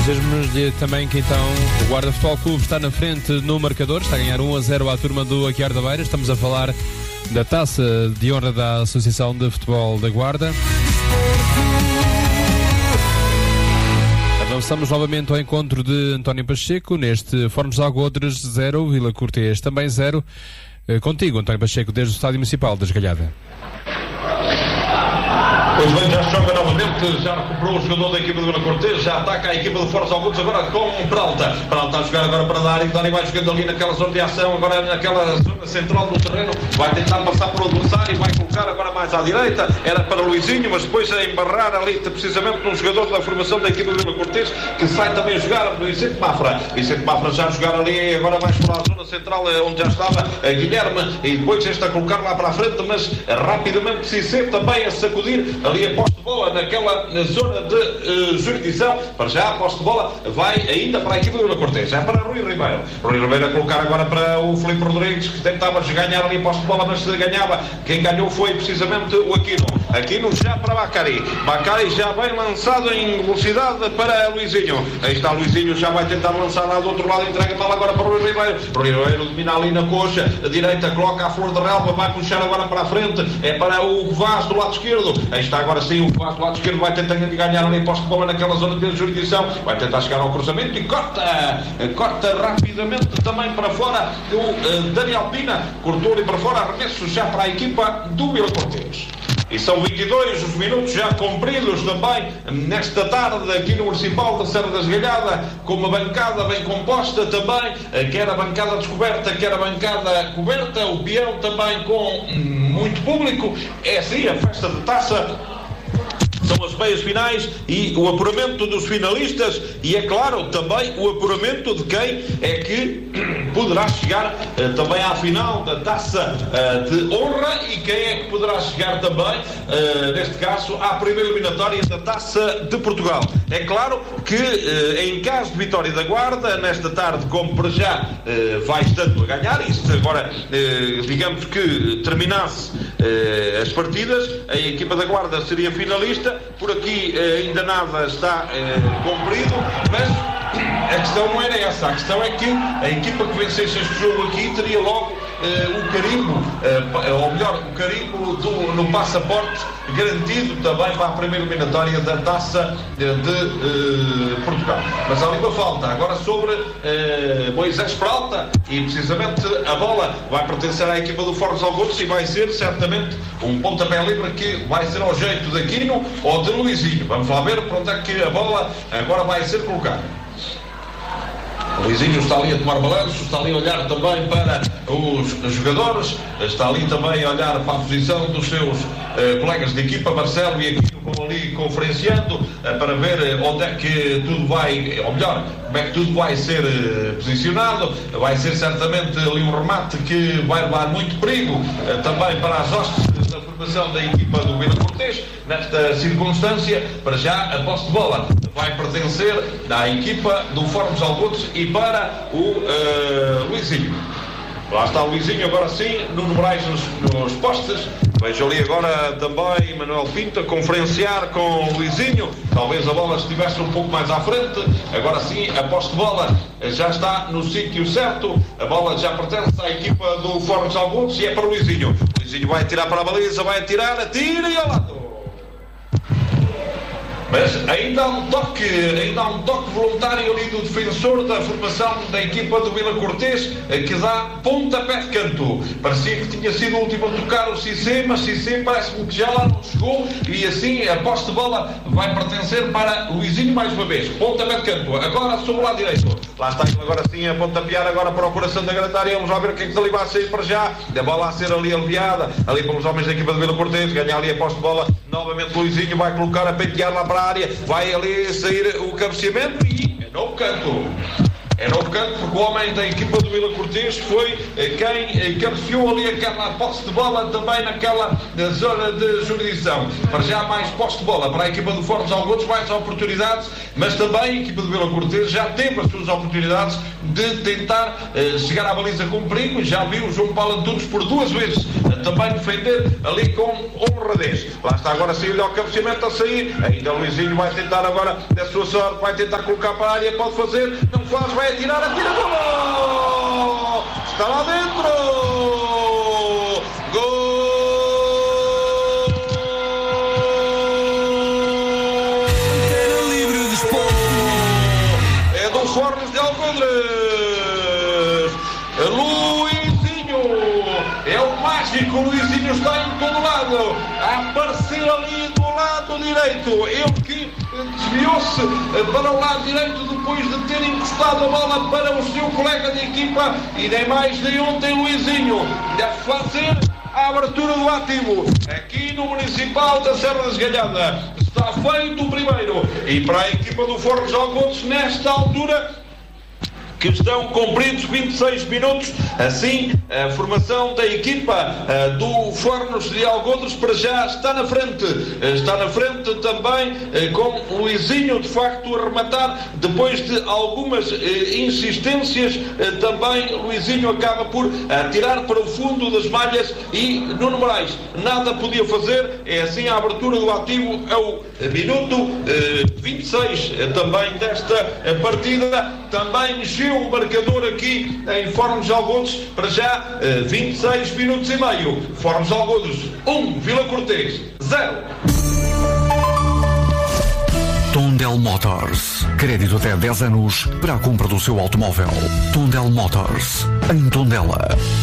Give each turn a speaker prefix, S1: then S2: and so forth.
S1: Dizemos-lhe também que então o Guarda Futebol Clube está na frente no marcador, está a ganhar 1-0 à turma do Aguiar da Beira. Estamos a falar da taça de honra da Associação de Futebol da Guarda. Avançamos novamente ao encontro de António Pacheco neste Fornos de Algodres 0, Vila Cortês também 0. Contigo, António Pacheco, desde o Estádio Municipal da Esgalhada.
S2: Pois bem, já joga novamente, já recuperou o jogador da equipa do Vila Cortês, já ataca a equipa do Fornos de Algodres agora com Peralta. Peralta a jogar agora para Dário, Dário vai jogando ali naquela zona de ação, agora naquela zona central do terreno, vai tentar passar para o adversário, vai colocar agora mais à direita, era para Luizinho, mas depois a embarrar ali precisamente num jogador da formação da equipa do Vila Cortês, que sai também a jogar, Vicente Mafra. Vicente Mafra já a jogar ali agora mais para a zona central onde já estava Guilherme, e depois este a colocar lá para a frente, mas rapidamente Cissé também a sacudir ali a posse de bola naquela zona de jurisdição. Para já a posse de bola vai ainda para a equipa do Vila Cortês, já para Rui Ribeiro. Rui Ribeiro a colocar agora para o Filipe Rodrigues, que tentava ganhar ali a posse de bola, mas se ganhava, quem ganhou foi precisamente o Aquino. Aquino já para Bacari. Bacari já bem lançado em velocidade para Luizinho. Aí está Luizinho, já vai tentar lançar lá do outro lado, entrega a bola agora para o Rui Ribeiro. Rui Ribeiro domina ali na coxa a direita, coloca a flor de relva, vai puxar agora para a frente, é para o Vaz do lado esquerdo. Aí está agora sim o Vaz do lado esquerdo, vai tentar ganhar ali a posse de bola naquela zona de jurisdição, vai tentar chegar ao cruzamento e corta rapidamente também para fora o Daniel Pina, cortou ali para fora, arremesso já para a equipa do Vila Cortês. E são 22 os minutos já cumpridos também nesta tarde aqui no Municipal da Serra da Esgalhada, com uma bancada bem composta também, quer a bancada descoberta, quer a bancada coberta, o peão também com muito público. É assim a festa de taça. São as meias finais e o apuramento dos finalistas e, é claro, também o apuramento de quem é que poderá chegar também à final da taça de honra e quem é que poderá chegar também, neste caso, à primeira eliminatória da taça de Portugal. É claro que, em caso de vitória da Guarda, nesta tarde, como para já vai estando a ganhar, e se agora, digamos que terminasse as partidas, a equipa da Guarda seria finalista. Por aqui ainda nada está cumprido, mas a questão não era essa. A questão é que a equipa que vencesse este jogo aqui teria logo o carimbo, ou melhor, o carimbo no passaporte garantido também para a primeira eliminatória da taça de Portugal. Mas há ali uma falta agora sobre Moisés Peralta, e precisamente a bola vai pertencer à equipa do Fornos de Algodres e vai ser certamente um pontapé livre que vai ser ao jeito de Aquino ou de Luizinho. Vamos lá ver para onde é que a bola agora vai ser colocada. O Luizinho está ali a tomar balanço, está ali a olhar também para os jogadores, está ali também a olhar para a posição dos seus colegas de equipa, Marcelo e Aquino, vão ali conferenciando para ver onde é que tudo vai, ou melhor, como é que tudo vai ser posicionado. Vai ser certamente ali um remate que vai levar muito perigo também para as hostes da formação da equipa do Vila Cortês. Nesta circunstância, para já a posse de bola vai pertencer à equipa do Fornos de Algodres e para o Luizinho. Lá está o Luizinho, agora sim, Nuno Moraes nos postes. Vejo ali agora também Manuel Pinto a conferenciar com o Luizinho. Talvez a bola estivesse um pouco mais à frente. Agora sim, a posse de bola já está no sítio certo. A bola já pertence à equipa do Fornos de Algodres e é para o Luizinho. O Luizinho vai atirar para a baliza, vai atirar, atira e ao lado. Mas ainda há um toque voluntário ali do defensor da formação da equipa do Vila Cortês, que dá pontapé de canto. Parecia que tinha sido o último a tocar o Cissé, mas Cissé parece-me que já lá não chegou, e assim a posse de bola vai pertencer para Luizinho mais uma vez. Pontapé de canto, agora sobre o lado direito. Lá está ele agora sim a pontapear agora para o coração da grande área. Vamos lá ver o que é que ali vai sair para já. A bola a ser ali aliviada, ali pelos homens da equipa do Vila Cortês, ganhar ali a posse de bola. Novamente Luizinho vai colocar a pentear lá para a área, vai ali sair o cabeceamento e é novo canto. É no canto, porque o homem da equipa do Vila Cortês foi quem cabeceou ali aquela posse de bola também naquela zona de jurisdição. Para já mais posse de bola para a equipa do Fornos Algodos, mais oportunidades, mas também a equipa do Vila Cortês já teve as suas oportunidades de tentar chegar à baliza com perigo. Já viu o João Paulo Antunes por 2 vezes também defender ali com honradez. Lá está agora, saiu-lhe ao cabeceamento a sair. Ainda o Luizinho vai tentar agora da sua sorte, vai tentar colocar para a área, pode fazer, não faz, vai atirar, atira, gol! Está lá dentro! Gol! Livre de Sport! É do Fornos de Algodres! É o mágico, o Luizinho está em todo lado, a aparecer ali do lado direito, ele que desviou-se para o lado direito depois de ter encostado a bola para o seu colega de equipa, e nem mais nem ontem Luizinho deve fazer a abertura do ativo aqui no Municipal da Serra da Esgalhada. Está feito o primeiro, e para a equipa do Fornos Algodos nesta altura que estão cumpridos 26 minutos, assim a formação da equipa do Fornos de Algodres para já está na frente também com Luizinho de facto a rematar, depois de algumas insistências também Luizinho acaba por tirar para o fundo das malhas e Nuno Moraes nada podia fazer, é assim a abertura do ativo ao minuto 26 também desta partida, também mexeu o marcador aqui em Fornos Algodos, para já 26 minutos e meio. Fornos Algodos 1, Vila Cortês 0.
S3: Tondel Motors. Crédito até 10 anos para a compra do seu automóvel. Tondel Motors, em Tondela.